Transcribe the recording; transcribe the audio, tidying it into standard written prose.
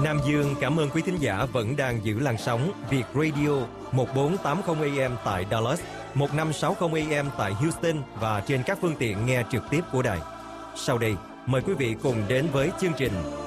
Nam Dương cảm ơn quý thính giả vẫn đang giữ làn sóng Việt Radio 1480 AM tại Dallas, 1560 AM tại Houston và trên các phương tiện nghe trực tiếp của đài. Sau đây, mời quý vị cùng đến với chương trình